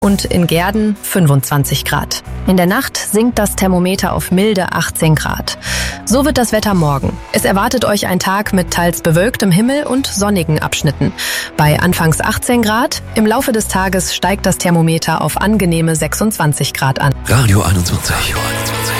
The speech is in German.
und in Gehrden 25 Grad. In der Nacht sinkt das Thermometer auf milde 18 Grad. So wird das Wetter morgen. Es erwartet euch ein Tag mit teils bewölktem Himmel und sonnigen Abschnitten. Bei anfangs 18 Grad, im Laufe des Tages steigt das Thermometer auf angenehme 26 Grad an. Radio 21.